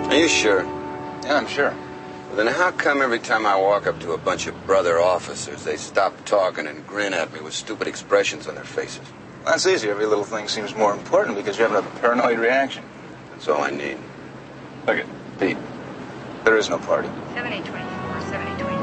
Are you sure? Yeah, I'm sure. Well, then how come every time I walk up to a bunch of brother officers, they stop talking and grin at me with stupid expressions on their faces? Well, that's easy. Every little thing seems more important because you have a paranoid reaction. That's all I need. Look it, Pete. There is no party. 7824, 7824.